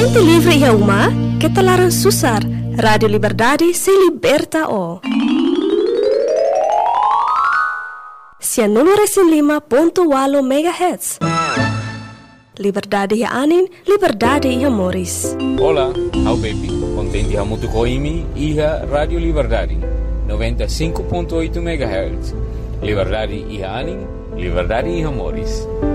Mente livre e uma que talaran susar. Radio Liberdade se liberta o. 105.8 MHz. Liberdade e anin, liberdade e amoris. Olá, how baby. Contente a muito coimi e a Radio Liberdade 95.8 MHz. Liberdade e anin, liberdade e amoris.